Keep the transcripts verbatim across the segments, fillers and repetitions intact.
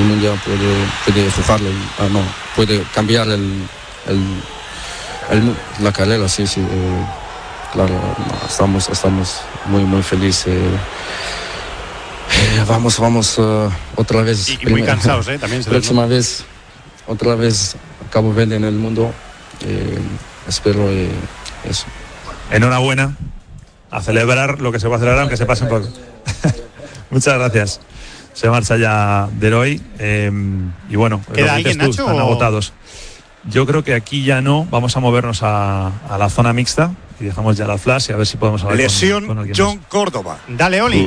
el mundial puede, puede fijarlo, ah, no, puede cambiar el, el, el, la carrera, sí, sí. Eh, claro, no, estamos, estamos muy, muy felices. Eh, eh, vamos, vamos uh, otra vez. Y, y muy cansados, ¿eh? También se la próxima vez, otra vez Cabo Verde en el mundo. Eh, espero eh, eso. Enhorabuena. A celebrar lo que se va a celebrar, aunque se pase un poco. Muchas gracias. Se marcha ya Deroy. Eh, y bueno, ¿queda alguien, tú, Nacho? Están O... agotados. Yo creo que aquí ya no. Vamos a movernos a, a la zona mixta y dejamos ya la flash y a ver si podemos hablar. Lesión con, con alguien John más. Córdoba. Dale, Oli.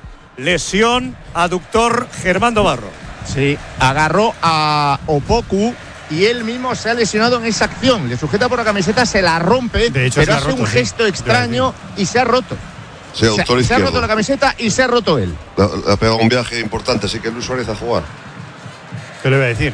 Lesión aductor Germán Dobarro. Sí, agarró a Opoku y él mismo se ha lesionado en esa acción. Le sujeta por la camiseta, se la rompe, de hecho, pero hace hace roto, un sí. gesto extraño y se ha roto. Sí, se, se ha roto la camiseta y se ha roto él. Le, le ha pegado un viaje importante, así que Luis Suárez a jugar. ¿Qué le voy a decir?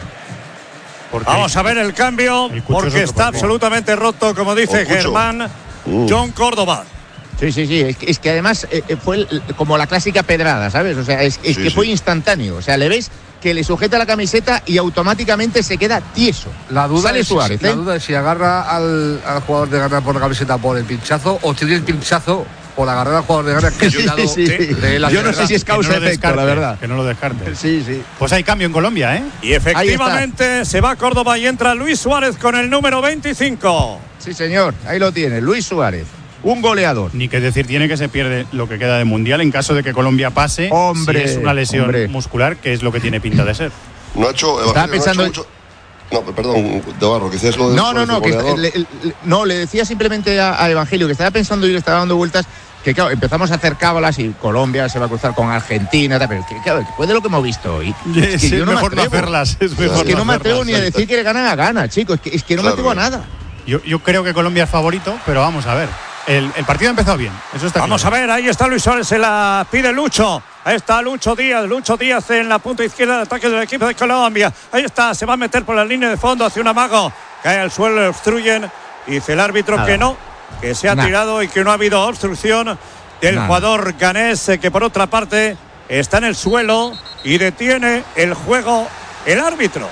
Porque Vamos a ver el cambio, el Cucho porque es está otro, absolutamente roto, como dice Oh, Cucho. Germán. Uh. John Córdoba. Sí, sí, sí. Es que, es que además eh, fue el, como la clásica pedrada, ¿sabes? O sea, es, es Sí, que sí. fue instantáneo. O sea, le ves que le sujeta la camiseta y automáticamente se queda tieso. La duda, Sale es, Suárez, la ¿eh? duda es si agarra al, al jugador de Ghana por la camiseta por el pinchazo o tiene el pinchazo por agarrar al jugador de Ghana que Sí, ha dado sí. de la Yo no sé si es que no causa lo efecto, descarte, la verdad. Que no lo descarte. Sí, sí. Pues hay cambio en Colombia, ¿eh? Y efectivamente se va a Córdoba y entra Luis Suárez con el número veinticinco. Sí, señor. Ahí lo tiene. Luis Suárez. Un goleador. Ni que decir tiene que se pierde lo que queda de Mundial en caso de que Colombia pase. Hombre, si es una lesión hombre. muscular, que es lo que tiene pinta de ser. Nacho, Estaba Evangelio, pensando- no, ha hecho mucho... no, perdón, de Barro, que decías lo de No, no, Suárez, no, el que goleador. le, le- no, le decía simplemente a, a Evangelio que estaba pensando y le estaba dando vueltas que claro, empezamos a hacer cábalas y Colombia se va a cruzar con Argentina, tal, pero que, claro, después de lo que hemos visto hoy, es que Sí, yo no me mejor no atrevo. hacerlas. Es mejor Es que no me atrevo hacerlas. ni a decir que le ganan a Ghana, chicos, es que, es que no Claro, me atrevo a claro. nada. Yo, yo creo que Colombia es favorito, pero vamos a ver. El, el partido ha empezado bien. Eso está Vamos claro. a ver, ahí está Luis Suárez, se la pide Lucho. Ahí está Lucho Díaz, Lucho Díaz en la punta izquierda de ataque del equipo de Colombia. Ahí está, se va a meter por la línea de fondo hacia un amago. Cae al suelo, le obstruyen. Dice el árbitro Nada. que no, que se ha Nada. tirado y que no ha habido obstrucción del Nada. jugador ganés, eh, que por otra parte está en el suelo y detiene el juego el árbitro.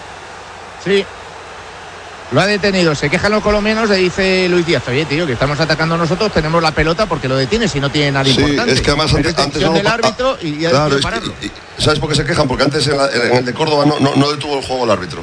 Sí. Lo ha detenido, se quejan los colombianos, le dice Luis Díaz, oye tío, que estamos atacando nosotros, tenemos la pelota porque lo detiene si no tiene nada Sí, importante. es que además Pero antes, es antes decisión no del pa- árbitro y ya claro, decidió es que- pararlo. y- ¿sabes por qué se quejan? Porque antes en, la- en el de Córdoba no, no, no detuvo el juego el árbitro.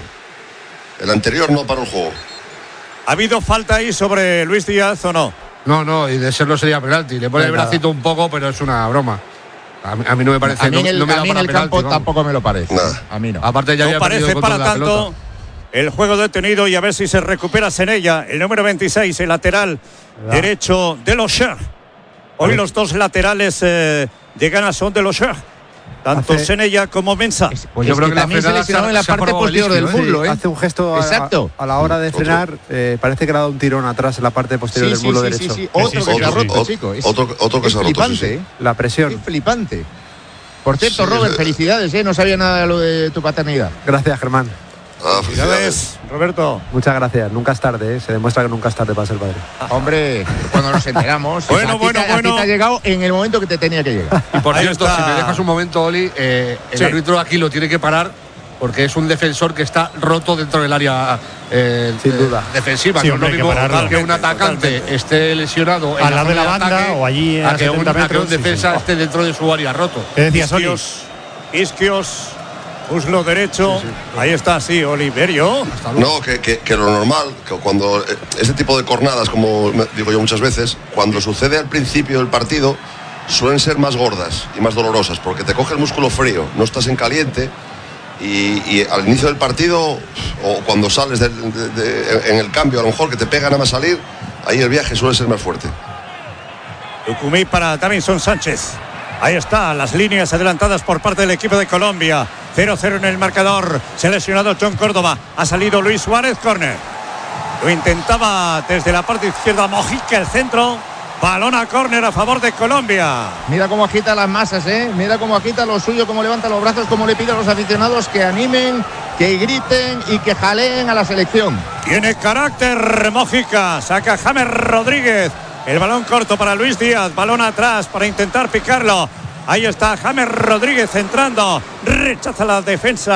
El anterior no paró el juego. ¿Ha habido falta ahí sobre Luis Díaz o no? No, no, y de serlo sería penalti. Le pone el Nada. bracito un poco, pero es una broma. A mí, a mí no me parece. A mí en no- el, no me a da mí en para el penalti, campo vamos. tampoco me lo parece. Nada. A mí no. Aparte ya No había perdido parece el para control de la tanto pelota. el juego detenido y a ver si se recupera Senella, el número veintiséis, el lateral derecho de los Shah. Hoy los dos laterales eh, de Ghana son de los Shah, tanto Hace- Senella como Mensah. Pues yo Es creo que que la también se frenada lesionó se ha- en la se ha parte probado el posterior del isquio, ¿eh? muslo, ¿eh? Hace un gesto a, Exacto. a la hora de frenar, eh, parece que le ha dado un tirón atrás en la parte posterior Sí, del sí, muslo sí, derecho. sí, sí. Otro Sí, que sí, se ha sí, roto, sí. chico. Es, Otro- otro que es se ha roto, flipante, sí, sí. ¿eh? La presión. Es flipante. Por cierto, Sí, Robert, es- felicidades, ¿eh? No sabía nada de lo de tu paternidad. Gracias, Germán. Ah, Ya felicidades. ves, Roberto. Muchas gracias. Nunca es tarde, ¿eh? Se demuestra que nunca es tarde para ser padre. Hombre, cuando nos enteramos. Bueno, a ti bueno, te- a ti bueno. te ha llegado en el momento que te tenía que llegar. Y por Ahí cierto, está. si me dejas un momento, Oli, eh, el Sí. árbitro aquí lo tiene que parar porque es un defensor que está roto dentro del área eh, Sin eh, duda. defensiva. Sí, no es hombre, lo hay que mismo pararlo. que un atacante Totalmente. esté lesionado en Al lado de la zona banda ataque, o allí a a que un, setenta a que un metros, sí, defensa sí. esté dentro de su área roto. ¿Qué decías, Oli? Isquios, Isquios, muslo derecho. Ahí está, sí, Oliverio. No, que, que, que lo normal, que cuando eh, este tipo de cornadas, como me- digo yo muchas veces, cuando sucede al principio del partido, suelen ser más gordas y más dolorosas, porque te coge el músculo frío, no estás en caliente, y, y al inicio del partido, o cuando sales del- de- de- en el cambio, a lo mejor que te pega nada más salir, ahí el viaje suele ser más fuerte. Tucumí para Davinson Sánchez. Ahí está, las líneas adelantadas por parte del equipo de Colombia. cero cero en el marcador. Se ha lesionado John Córdoba. Ha salido Luis Suárez, córner. Lo intentaba desde la parte izquierda Mojica, el centro. Balón a córner a favor de Colombia. Mira cómo agita las masas, ¿eh? Mira cómo agita lo suyo, cómo levanta los brazos, cómo le pide a los aficionados que animen, que griten y que jaleen a la selección. Tiene carácter Mojica. Saca James Rodríguez. El balón corto para Luis Díaz. Balón atrás para intentar picarlo. Ahí está James Rodríguez entrando. Rechaza la defensa.